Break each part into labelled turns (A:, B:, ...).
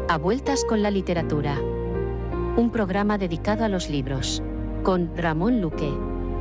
A: A Vueltas con la Literatura. Un programa dedicado a los libros. Con Ramón Luque.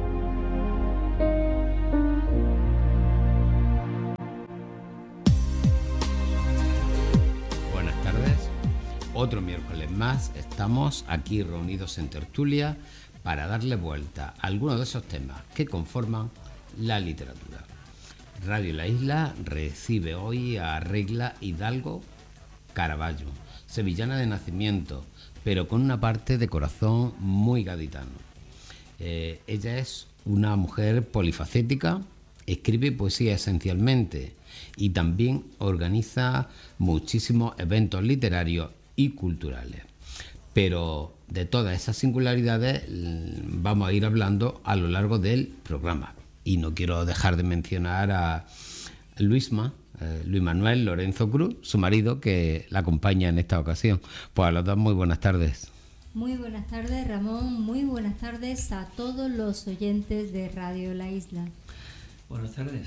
B: Buenas tardes. Otro miércoles más estamos aquí reunidos en tertulia para darle vuelta a algunos de esos temas que conforman la literatura. Radio La Isla recibe hoy a Regla Hidalgo Caraballo, sevillana de nacimiento, pero con una parte de corazón muy gaditano. Ella es una mujer polifacética, escribe poesía esencialmente y también organiza muchísimos eventos literarios y culturales. Pero de todas esas singularidades vamos a ir hablando a lo largo del programa. Y no quiero dejar de mencionar a Luis Manuel Lorenzo Cruz, su marido, que la acompaña en esta ocasión. Pues a los dos, muy buenas tardes.
C: Muy buenas tardes, Ramón. Muy buenas tardes a todos los oyentes de Radio La Isla.
D: Buenas tardes.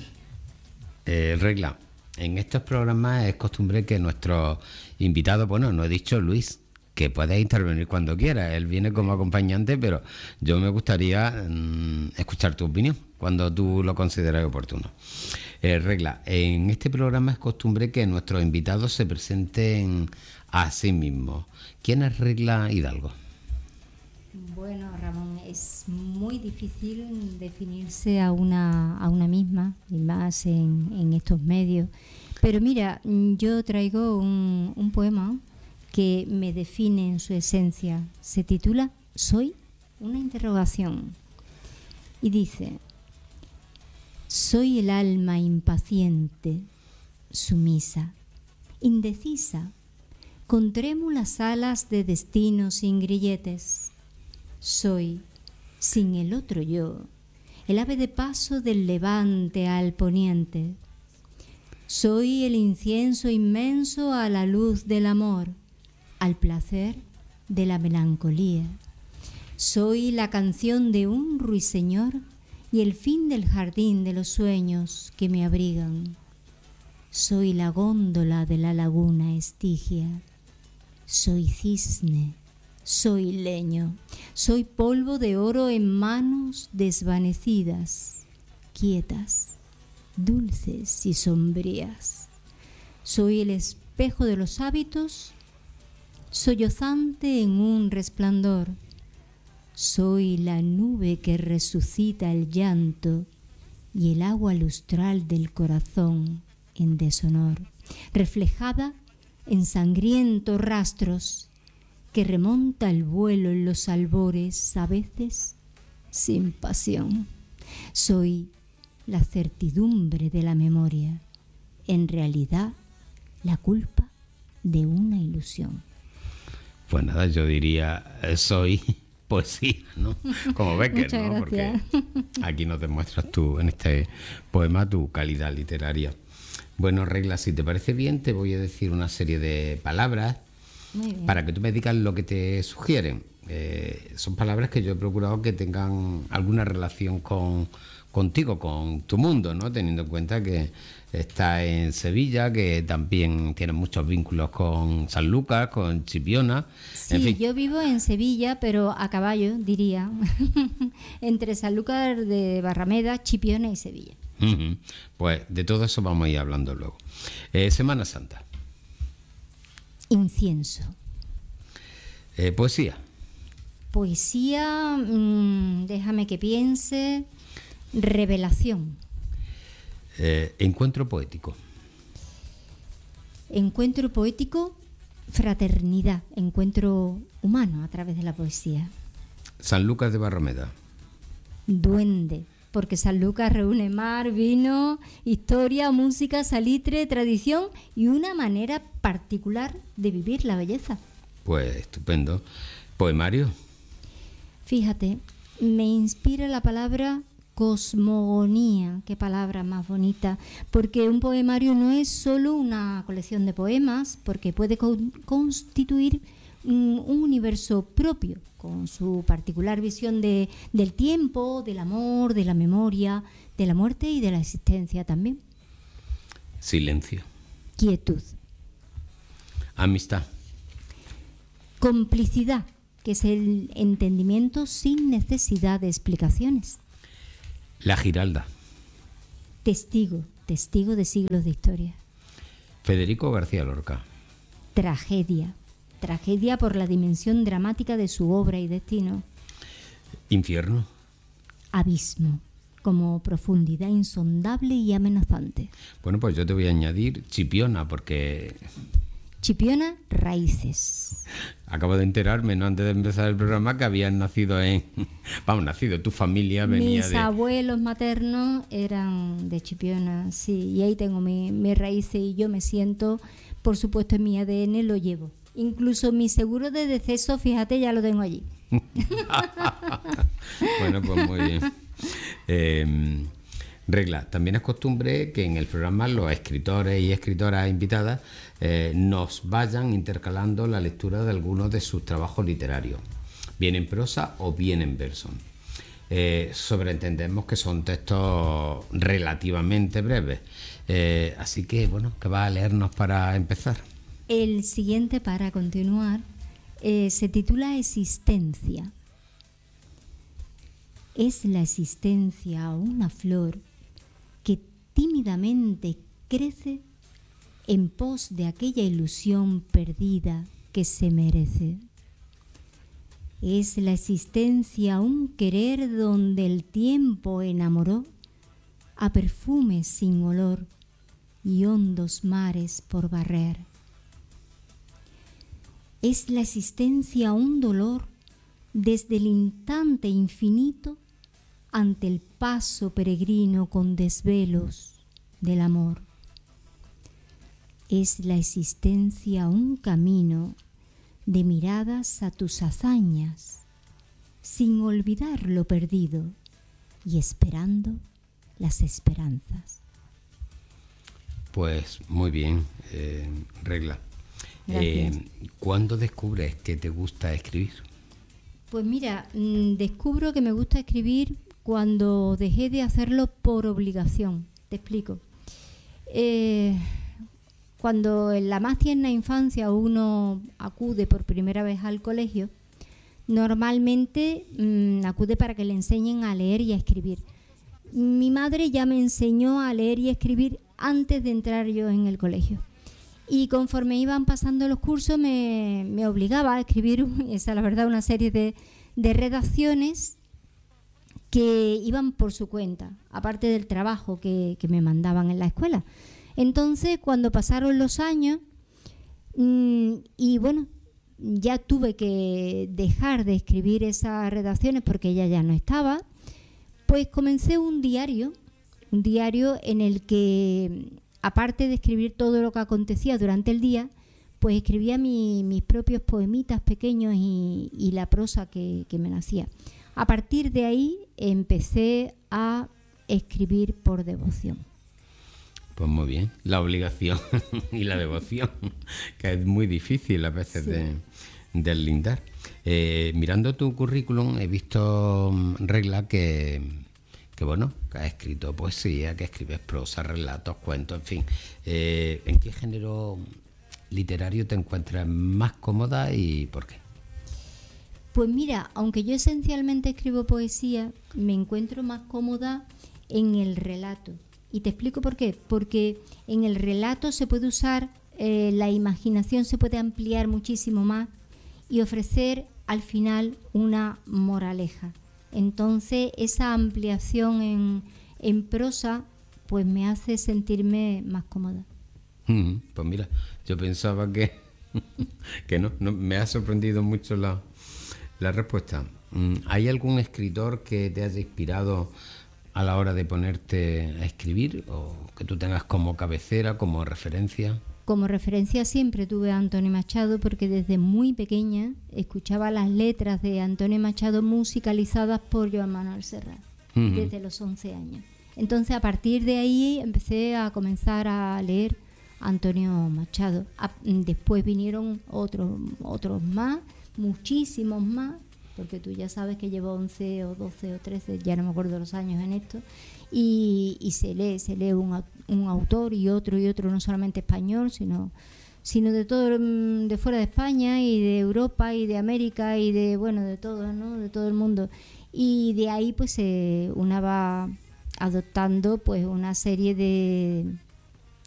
B: Regla, en estos programas es costumbre que nuestros invitados, bueno, no he dicho Luis, que puedes intervenir cuando quieras. Él viene como acompañante, pero yo me gustaría escuchar tu opinión cuando tú lo consideres oportuno. Regla, en este programa es costumbre que nuestros invitados se presenten a sí mismos. ¿Quién es Regla Hidalgo?
C: Bueno, Ramón, es muy difícil definirse a una misma, y más en estos medios. Pero mira, yo traigo un poema que me define en su esencia. Se titula Soy una interrogación y dice: soy el alma impaciente, sumisa, indecisa, con trémulas alas de destino sin grilletes. Soy, sin el otro yo, el ave de paso del levante al poniente. Soy el incienso inmenso a la luz del amor, al placer de la melancolía. Soy la canción de un ruiseñor y el fin del jardín de los sueños que me abrigan. Soy la góndola de la laguna Estigia. Soy cisne, soy leño, soy polvo de oro en manos desvanecidas, quietas, dulces y sombrías. Soy el espejo de los hábitos, sollozante en un resplandor. Soy la nube que resucita el llanto y el agua lustral del corazón en deshonor, reflejada en sangrientos rastros que remonta el vuelo en los albores, a veces sin pasión. Soy la certidumbre de la memoria, en realidad la culpa de una ilusión.
B: Pues nada, yo diría, soy poesía, ¿no? Como Becker,
C: Muchas
B: ¿no?
C: gracias.
B: Porque aquí nos demuestras tú, en este poema, tu calidad literaria. Bueno, Regla, si te parece bien, te voy a decir una serie de palabras para que tú me digas lo que te sugieren. Son palabras que yo he procurado que tengan alguna relación contigo, con tu mundo, ¿no? Teniendo en cuenta que está en Sevilla, que también tiene muchos vínculos con Sanlúcar, con Chipiona.
C: Sí,
B: en fin.
C: Yo vivo en Sevilla, pero a caballo, diría, entre Sanlúcar de Barrameda, Chipiona y Sevilla.
B: Uh-huh. Pues de todo eso vamos a ir hablando luego. Semana Santa.
C: Incienso.
B: Poesía.
C: Poesía, déjame que piense. Revelación.
B: Encuentro poético.
C: Encuentro poético, fraternidad, encuentro humano a través de la poesía.
B: Sanlúcar de Barrameda.
C: Duende, porque Sanlúcar reúne mar, vino, historia, música, salitre, tradición y una manera particular de vivir la belleza.
B: Pues estupendo. Poemario.
C: Fíjate, me inspira la palabra cosmogonía, qué palabra más bonita, porque un poemario no es solo una colección de poemas, porque puede constituir un universo propio, con su particular visión del tiempo, del amor, de la memoria, de la muerte y de la existencia también.
B: Silencio.
C: Quietud.
B: Amistad.
C: Complicidad, que es el entendimiento sin necesidad de explicaciones.
B: La Giralda.
C: Testigo de siglos de historia.
B: Federico García Lorca.
C: Tragedia por la dimensión dramática de su obra y destino.
B: Infierno.
C: Abismo, como profundidad insondable y amenazante.
B: Bueno, pues yo te voy a añadir Chipiona, porque...
C: Chipiona, raíces.
B: Acabo de enterarme, ¿no?, antes de empezar el programa, que habías nacido en... tu familia venía
C: Mis abuelos maternos eran de Chipiona, sí, y ahí tengo mis raíces y yo me siento, por supuesto, en mi ADN lo llevo. Incluso mi seguro de deceso, fíjate, ya lo tengo allí.
B: Bueno, pues muy bien. Regla, también es costumbre que en el programa los escritores y escritoras invitadas nos vayan intercalando la lectura de algunos de sus trabajos literarios, bien en prosa o bien en verso. Sobreentendemos que son textos relativamente breves, así que, bueno, ¿qué va a leernos para empezar?
C: El siguiente, para continuar, se titula Existencia. Es la existencia una flor que tímidamente crece en pos de aquella ilusión perdida que se merece. Es la existencia un querer donde el tiempo enamoró a perfumes sin olor y hondos mares por barrer. Es la existencia un dolor desde el instante infinito ante el paso peregrino con desvelos del amor. Es la existencia un camino de miradas a tus hazañas, sin olvidar lo perdido y esperando las esperanzas.
B: Pues muy bien, Regla. ¿Cuándo descubres que te gusta escribir?
C: Pues mira, descubro que me gusta escribir cuando dejé de hacerlo por obligación. Te explico. Cuando en la más tierna infancia uno acude por primera vez al colegio, normalmente acude para que le enseñen a leer y a escribir. Mi madre ya me enseñó a leer y a escribir antes de entrar yo en el colegio. Y conforme iban pasando los cursos me obligaba a escribir, esa la verdad, una serie de redacciones que iban por su cuenta, aparte del trabajo que me mandaban en la escuela. Entonces, cuando pasaron los años, y bueno, ya tuve que dejar de escribir esas redacciones porque ella ya no estaba, pues comencé un diario en el que, aparte de escribir todo lo que acontecía durante el día, pues escribía mis propios poemitas pequeños y la prosa que me nacía. A partir de ahí empecé a escribir por devoción.
B: Pues muy bien, la obligación y la devoción, que es muy difícil a veces sí, de deslindar. Mirando tu currículum he visto, Regla, que bueno, que has escrito poesía, que escribes prosa, relatos, cuentos, en fin. ¿En qué género literario te encuentras más cómoda y por qué?
C: Pues mira, aunque yo esencialmente escribo poesía, me encuentro más cómoda en el relato. Y te explico por qué. Porque en el relato se puede usar, la imaginación se puede ampliar muchísimo más y ofrecer al final una moraleja. Entonces esa ampliación en prosa pues me hace sentirme más cómoda.
B: Pues mira, yo pensaba que no, me ha sorprendido mucho la respuesta. ¿Hay algún escritor que te haya inspirado a la hora de ponerte a escribir o que tú tengas como cabecera, como referencia?
C: Como referencia siempre tuve a Antonio Machado, porque desde muy pequeña escuchaba las letras de Antonio Machado musicalizadas por Joan Manuel Serrat, desde los 11 años. Entonces, a partir de ahí empecé a comenzar a leer a Antonio Machado. Después vinieron otros más, muchísimos más, porque tú ya sabes que llevo 11 o 12 o 13, ya no me acuerdo los años en esto, y se lee un autor y otro, no solamente español, sino sino de todo, de fuera de España y de Europa y de América y de, bueno, de todo, ¿no? De todo el mundo. Y de ahí pues una va adoptando pues una serie